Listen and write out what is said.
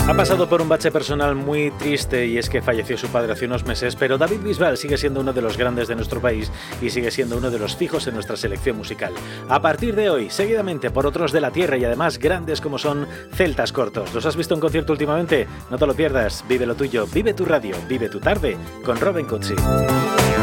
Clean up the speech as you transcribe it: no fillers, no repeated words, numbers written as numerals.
Ha pasado por un bache personal muy triste y es que falleció su padre hace unos meses, pero David Bisbal sigue siendo uno de los grandes de nuestro país y sigue siendo uno de los fijos en nuestra selección musical. A partir de hoy, seguidamente por otros de la tierra y además grandes como son Celtas Cortos. ¿Los has visto en concierto últimamente? No te lo pierdas, vive lo tuyo, vive tu radio, vive tu tarde con Robin Cutsi.